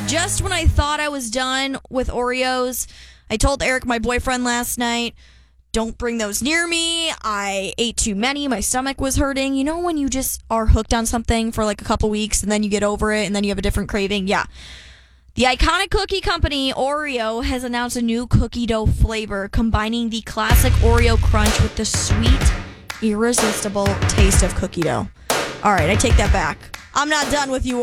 just when I thought I was done with Oreos, I told Eric, my boyfriend, last night, don't bring those near me. I ate too many. My stomach was hurting. You know when you just are hooked on something for like a couple weeks and then you get over it and then you have a different craving? Yeah. The iconic cookie company, Oreo, has announced a new cookie dough flavor, combining the classic Oreo crunch with the sweet, irresistible taste of cookie dough. All right, I take that back. I'm not done with you,